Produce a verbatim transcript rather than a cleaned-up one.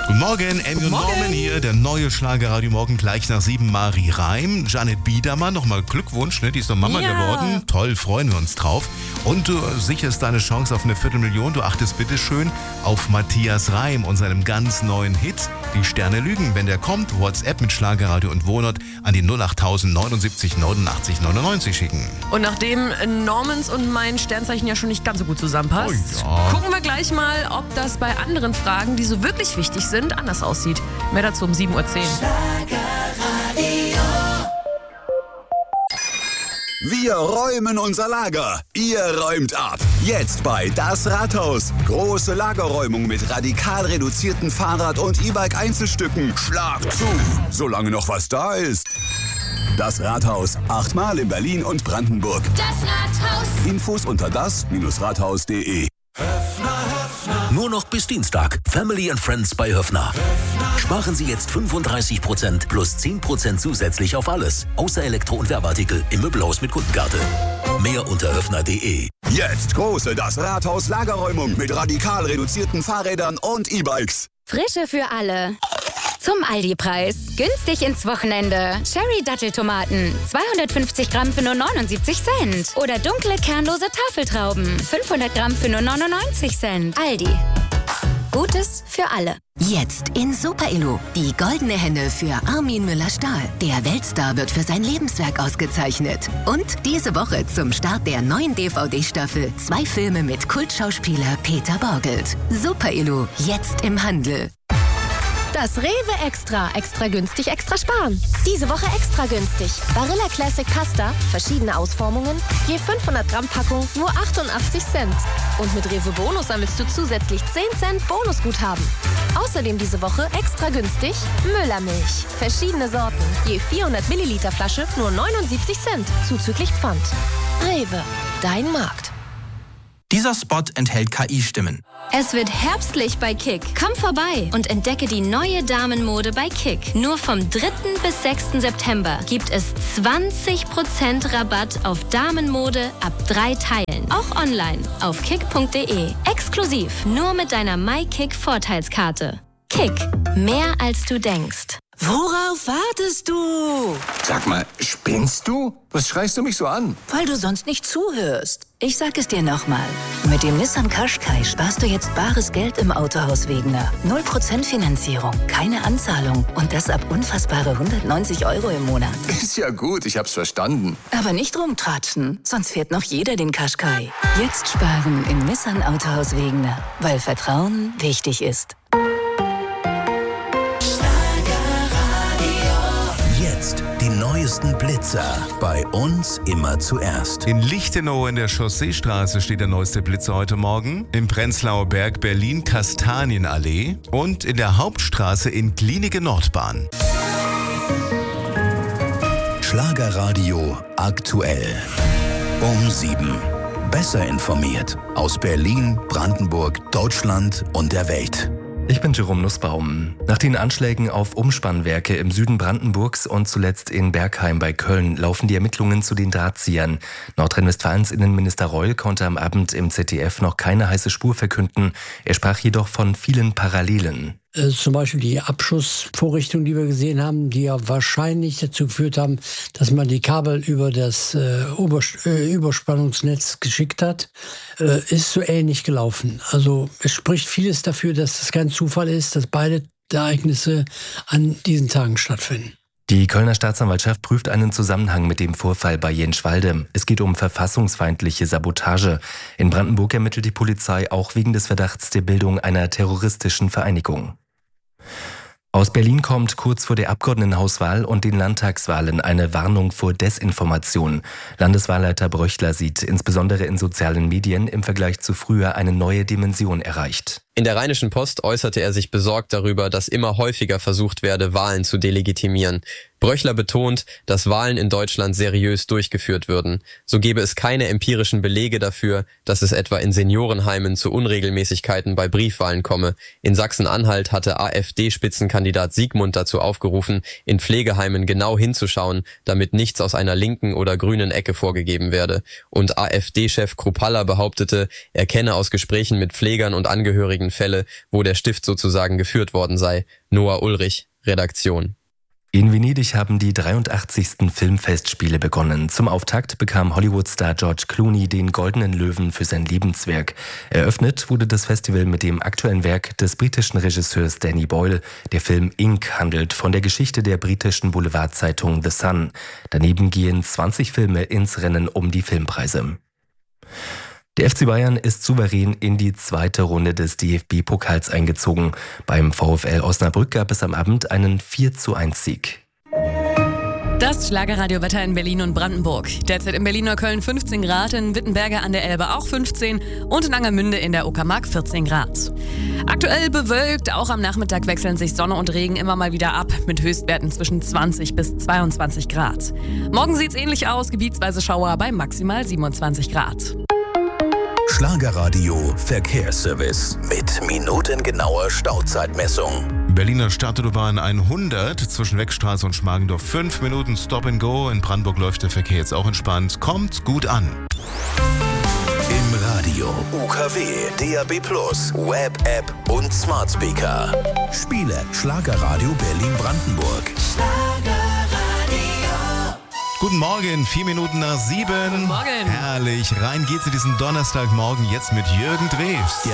Guten Morgen, Emmy und Norman hier, der neue Schlagerradio Morgen gleich nach sieben. Marie Reim, Janet Biedermann, nochmal Glückwunsch, ne? Die ist noch Mama ja. geworden. Toll, freuen wir uns drauf. Und du sicherst deine Chance auf eine Viertelmillion. Du achtest bitte schön auf Matthias Reim und seinem ganz neuen Hit. Die Sterne lügen. Wenn der kommt, WhatsApp mit Schlagerradio und Wohnort an die null acht null null neunundsiebzig neunundachtzig neunundneunzig schicken. Und nachdem Normans und mein Sternzeichen ja schon nicht ganz so gut zusammenpasst, Oh ja. gucken wir gleich mal, ob das bei anderen Fragen, die so wirklich wichtig sind, anders aussieht. Mehr dazu um sieben Uhr zehn. Wir räumen unser Lager. Ihr räumt ab. Jetzt bei Das Rathaus. Große Lagerräumung mit radikal reduzierten Fahrrad- und E-Bike-Einzelstücken. Schlag zu, solange noch was da ist. Das Rathaus. Achtmal in Berlin und Brandenburg. Das Rathaus. Infos unter das Rathaus punkt de. Nur noch bis Dienstag. Family and Friends bei Höffner. Sparen Sie jetzt fünfunddreißig Prozent plus zehn Prozent zusätzlich auf alles. Außer Elektro- und Werbeartikel im Möbelhaus mit Kundenkarte. Mehr unter höffner punkt de. Jetzt große Das Rathaus Lagerräumung mit radikal reduzierten Fahrrädern und E-Bikes. Frische für alle. Zum Aldi-Preis. Günstig ins Wochenende. Cherry-Datteltomaten. zweihundertfünfzig Gramm für nur neunundsiebzig Cent. Oder dunkle, kernlose Tafeltrauben. fünfhundert Gramm für nur neunundneunzig Cent. Aldi. Gutes für alle. Jetzt in Super-Elo. Die goldene Henne für Armin Müller-Stahl. Der Weltstar wird für sein Lebenswerk ausgezeichnet. Und diese Woche zum Start der neuen D V D-Staffel zwei Filme mit Kultschauspieler Peter Borgelt. Super-Elo. Jetzt im Handel. Das Rewe Extra. Extra günstig, extra sparen. Diese Woche extra günstig. Barilla Classic Pasta, verschiedene Ausformungen, je fünfhundert Gramm Packung, nur achtundachtzig Cent. Und mit Rewe Bonus sammelst du zusätzlich zehn Cent Bonusguthaben. Außerdem diese Woche extra günstig Müllermilch. Verschiedene Sorten, je vierhundert Milliliter Flasche, nur neunundsiebzig Cent, zuzüglich Pfand. Rewe, dein Markt. Dieser Spot enthält K I-Stimmen. Es wird herbstlich bei Kick. Komm vorbei und entdecke die neue Damenmode bei Kick. Nur vom dritten bis sechsten September gibt es zwanzig Prozent Rabatt auf Damenmode ab drei Teilen. Auch online auf kick punkt de. Exklusiv nur mit deiner MyKick-Vorteilskarte. Kick. Mehr als du denkst. Worauf wartest du? Sag mal, spinnst du? Was schreist du mich so an? Weil du sonst nicht zuhörst. Ich sag es dir nochmal. Mit dem Nissan Qashqai sparst du jetzt bares Geld im Autohaus Wegener. null Prozent Finanzierung, keine Anzahlung und das ab unfassbare hundertneunzig Euro im Monat. Ist ja gut, ich hab's verstanden. Aber nicht rumtratschen, sonst fährt noch jeder den Qashqai. Jetzt sparen im Nissan Autohaus Wegener, weil Vertrauen wichtig ist. Jetzt die neuesten Blitzer. Bei uns immer zuerst. In Lichtenau in der Chausseestraße steht der neueste Blitzer heute Morgen. Im Prenzlauer Berg Berlin Kastanienallee. Und in der Hauptstraße in Klinike Nordbahn. Schlagerradio aktuell. Um sieben. Besser informiert. Aus Berlin, Brandenburg, Deutschland und der Welt. Ich bin Jerome Nussbaum. Nach den Anschlägen auf Umspannwerke im Süden Brandenburgs und zuletzt in Bergheim bei Köln laufen die Ermittlungen zu den Drahtziehern. Nordrhein-Westfalens Innenminister Reul konnte am Abend im Z D F noch keine heiße Spur verkünden. Er sprach jedoch von vielen Parallelen. Äh, zum Beispiel die Abschussvorrichtungen, die wir gesehen haben, die ja wahrscheinlich dazu geführt haben, dass man die Kabel über das äh, Ober- äh, Überspannungsnetz geschickt hat, äh, ist so ähnlich gelaufen. Also es spricht vieles dafür, dass das kein Zufall ist, dass beide Ereignisse an diesen Tagen stattfinden. Die Kölner Staatsanwaltschaft prüft einen Zusammenhang mit dem Vorfall bei Jenschwalde. Es geht um verfassungsfeindliche Sabotage. In Brandenburg ermittelt die Polizei auch wegen des Verdachts der Bildung einer terroristischen Vereinigung. Aus Berlin kommt kurz vor der Abgeordnetenhauswahl und den Landtagswahlen eine Warnung vor Desinformation. Landeswahlleiter Bröchler sieht insbesondere in sozialen Medien im Vergleich zu früher eine neue Dimension erreicht. In der Rheinischen Post äußerte er sich besorgt darüber, dass immer häufiger versucht werde, Wahlen zu delegitimieren. Bröchler betont, dass Wahlen in Deutschland seriös durchgeführt würden. So gebe es keine empirischen Belege dafür, dass es etwa in Seniorenheimen zu Unregelmäßigkeiten bei Briefwahlen komme. In Sachsen-Anhalt hatte AfD-Spitzenkandidat Siegmund dazu aufgerufen, in Pflegeheimen genau hinzuschauen, damit nichts aus einer linken oder grünen Ecke vorgegeben werde. Und AfD-Chef Kruppalla behauptete, er kenne aus Gesprächen mit Pflegern und Angehörigen schwierigen Fälle, wo der Stift sozusagen geführt worden sei. Noah Ulrich, Redaktion. In Venedig haben die dreiundachtzigsten Filmfestspiele begonnen. Zum Auftakt bekam Hollywood-Star George Clooney den Goldenen Löwen für sein Lebenswerk. Eröffnet wurde das Festival mit dem aktuellen Werk des britischen Regisseurs Danny Boyle. Der Film Ink handelt von der Geschichte der britischen Boulevardzeitung The Sun. Daneben gehen zwanzig Filme ins Rennen um die Filmpreise. Der F C Bayern ist souverän in die zweite Runde des D F B-Pokals eingezogen. Beim VfL Osnabrück gab es am Abend einen vier zu eins Sieg. Das Schlagerradiowetter in Berlin und Brandenburg. Derzeit in Berlin-Neukölln fünfzehn Grad, in Wittenberge an der Elbe auch fünfzehn und in Angermünde in der Uckermark vierzehn Grad. Aktuell bewölkt, auch am Nachmittag wechseln sich Sonne und Regen immer mal wieder ab, mit Höchstwerten zwischen zwanzig bis zweiundzwanzig Grad. Morgen sieht's ähnlich aus, gebietsweise Schauer bei maximal siebenundzwanzig Grad. Schlagerradio Verkehrsservice mit minutengenauer Stauzeitmessung. Berliner Stadtautobahn hundert zwischen Weckstraße und Schmargendorf. fünf Minuten Stop and Go. In Brandenburg läuft der Verkehr jetzt auch entspannt. Kommt gut an. Im Radio, U K W, D A B plus, Web-App und Smart Speaker. Spiele Schlagerradio Berlin-Brandenburg. Guten Morgen, vier Minuten nach sieben. Guten Morgen. Herrlich. Rein geht's in diesen Donnerstagmorgen jetzt mit Jürgen Drews.